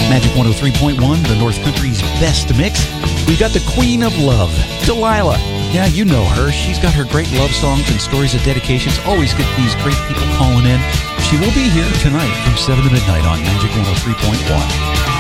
Magic 103.1, the North Country's best mix. We've got the Queen of Love, Delilah. Yeah, you know her. She's got her great love songs and stories of dedications. Always get these great people calling in. She will be here tonight from 7 to midnight on Magic 103.1.